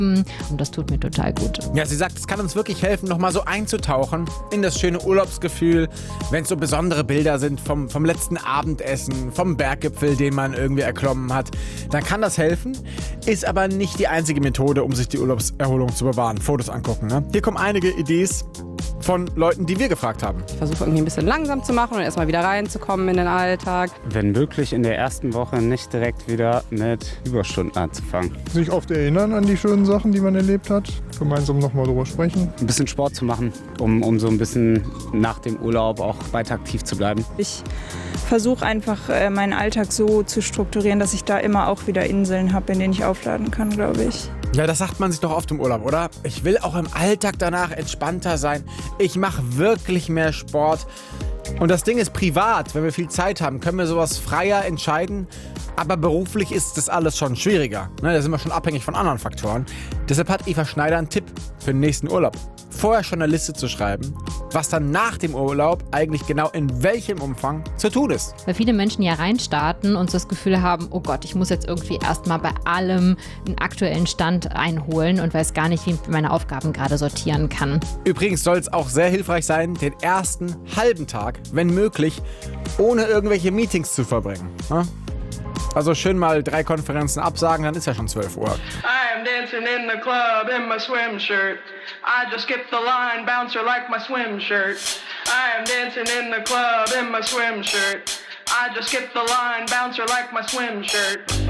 Und das tut mir total gut. Ja, sie sagt, es kann uns wirklich helfen, nochmal so einzutauchen in das schöne Urlaubsgefühl, wenn es so besondere Bilder sind vom letzten Abendessen, vom Berggipfel, den man irgendwie erklommen hat. Dann kann das helfen, ist aber nicht die einzige Methode, um sich die Urlaubserholung zu bewahren. Fotos angucken, ne? Hier kommen einige Ideen von Leuten, die wir gefragt haben. Ich versuche irgendwie ein bisschen langsam zu machen und erstmal wieder reinzukommen in den Alltag. Wenn möglich in der ersten Woche nicht direkt wieder mit Überstunden anzufangen. Sich oft erinnern an die schönen Sachen, die man erlebt hat. Gemeinsam nochmal drüber sprechen. Ein bisschen Sport zu machen, um so ein bisschen nach dem Urlaub auch weiter aktiv zu bleiben. Ich versuche einfach, meinen Alltag so zu strukturieren, dass ich da immer auch wieder Inseln habe, in denen ich aufladen kann, glaube ich. Ja, das sagt man sich doch oft im Urlaub, oder? Ich will auch im Alltag danach entspannter sein. Ich mache wirklich mehr Sport. Und das Ding ist privat, wenn wir viel Zeit haben, können wir sowas freier entscheiden. Aber beruflich ist das alles schon schwieriger. Ne, da sind wir schon abhängig von anderen Faktoren. Deshalb hat Eva Schneider einen Tipp für den nächsten Urlaub. Vorher schon eine Liste zu schreiben, was dann nach dem Urlaub eigentlich genau in welchem Umfang zu tun ist. Weil viele Menschen ja reinstarten und so das Gefühl haben, oh Gott, ich muss jetzt irgendwie erstmal bei allem einen aktuellen Stand einholen und weiß gar nicht, wie ich meine Aufgaben gerade sortieren kann. Übrigens soll es auch sehr hilfreich sein, den ersten halben Tag, wenn möglich, ohne irgendwelche Meetings zu verbringen. Ne? Also schön mal 3 Konferenzen absagen, dann ist ja schon 12 Uhr. I am dancing in the club in my swim shirt. I just skipped the line, bouncer like my swim shirt. I am dancing in the club in my swim shirt. I just skipped the line, bouncer like my swim shirt.